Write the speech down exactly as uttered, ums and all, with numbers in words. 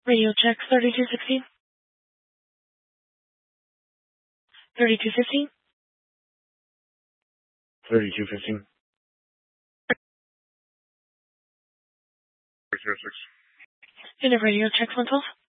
Radio check thirty-two sixteen. thirty-two fifteen. thirty-two fifteen. Unit radio check one twelve.